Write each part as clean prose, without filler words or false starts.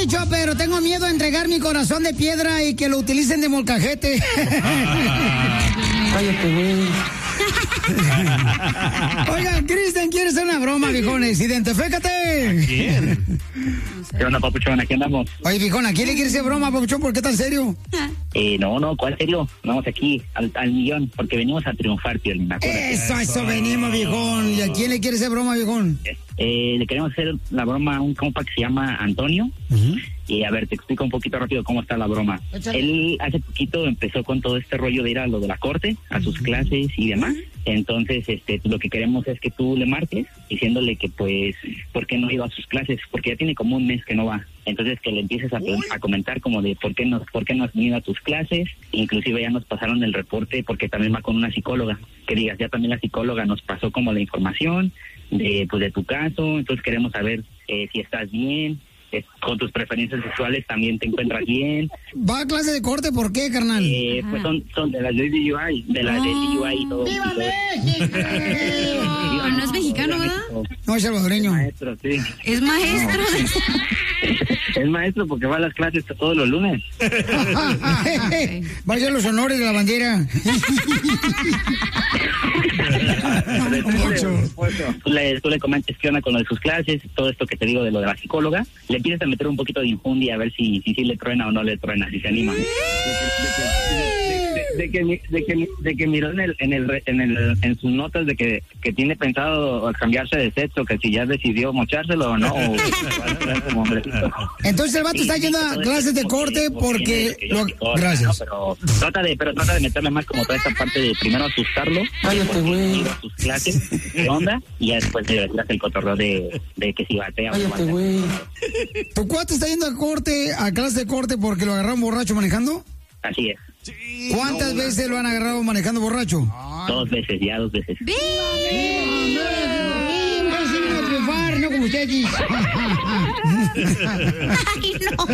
dicho, pero tengo miedo a entregar mi corazón de piedra y que lo utilicen de molcajete. Cállate, güey. Oigan, Cristian quiere hacer una broma, viejones. Identifícate. ¿Quién? ¿Qué onda, papuchón? Aquí andamos. Oye, viejón, ¿a quién le quiere hacer broma, papuchón? ¿Por qué tan serio? No, ¿cuál serio? Vamos aquí, al millón, porque venimos a triunfar, Piolín. Eso venimos, viejón. ¿Y a quién le quiere hacer broma, viejón? Le queremos hacer la broma a un compa que se llama Antonio. Y a ver, te explico un poquito rápido cómo está la broma. Él hace poquito empezó con todo este rollo de ir a lo de la corte, a sus clases y demás. Entonces, lo que queremos es que tú le marques diciéndole que, pues, ¿por qué no iba a sus clases? Porque ya tiene como un mes que no va. Entonces, que le empieces a comentar como de por qué no has venido a tus clases. Inclusive ya nos pasaron el reporte porque también va con una psicóloga. Que digas, ya también la psicóloga nos pasó como la información de tu caso. Entonces, queremos saber si estás bien. Con tus preferencias sexuales también te encuentras bien. ¿Va a clase de corte? ¿Por qué, carnal? Pues son de las de DUI, DUI y todo. ¡Viva México! Pero no es mexicano, ¿verdad? No, es salvadoreño. Maestro, sí. Es maestro. Es maestro porque va a las clases todos los lunes. Va a hacer los honores de la bandera. Tú le comentes qué onda con lo de sus clases, todo esto que te digo de lo de la psicóloga. Le empiezas a meter un poquito de infundia a ver si le truena o no le truena, si se anima. De que miró en sus notas de que tiene pensado cambiarse de sexo, que si ya decidió mochárselo o no. Entonces el vato está yendo a clases de corte porque... Gracias. ¿no? Pero trata de meterle más como toda esta parte de primero asustarlo. Cállate, güey. A sus clases, ¿qué onda? Y ya después le das el cotorreo de que si batea o no batea. Güey. ¿Tu cuate está yendo a clase de corte porque lo agarraron borracho manejando? Así es. Sí, ¿Cuántas veces lo han agarrado manejando borracho? 2 veces, ya 2 veces. No como ustedes. Ay, no.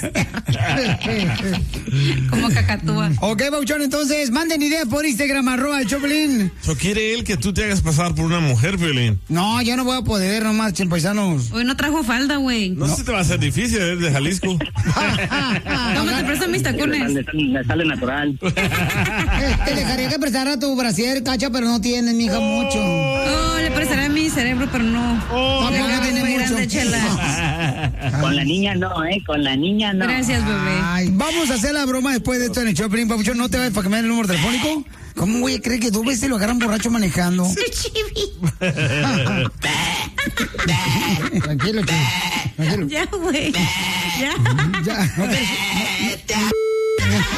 Como cacatúa. Ok, Bauchón, entonces manden ideas por Instagram, @Choplin. ¿So quiere él que tú te hagas pasar por una mujer, Piolín? No, ya no voy a poder nomás, paisanos. Hoy no trajo falda, güey. No sé si te va a ser difícil, eres de Jalisco. ¿Cómo te prestan mis tacones? Le sale natural. Te dejaría que prestara tu brasier, Cacha, pero no tienes, mija, mucho. Oh, le prestaré mi cerebro, pero no. Tampoco tiene muy mucho. grande, chela. Con la niña no, con la niña no. Gracias, bebé. Ay, vamos a hacer la broma después de esto en el Choplin, Papuchón. ¿No te vayas para que me den el número telefónico? ¿Cómo voy a creer que 2 veces lo agarran borracho manejando? Tranquilo, tranquilo. Ya, güey. Ya. Ya.